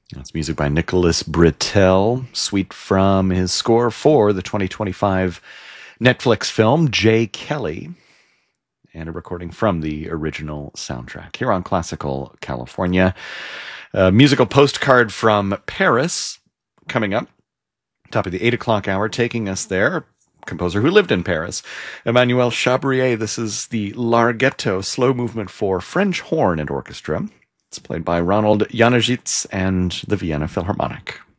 That's music by Nicholas Britell, suite from his score for the 2025 Netflix film Jay Kelly, and a recording from the original soundtrack here on Classical California. A musical postcard from Paris coming up, top of the 8 o'clock hour, taking us there. Composer who lived in Paris, Emmanuel Chabrier. This is the Larghetto slow movement for French horn and orchestra. It's played by Ronald Janowicz and the Vienna Philharmonic.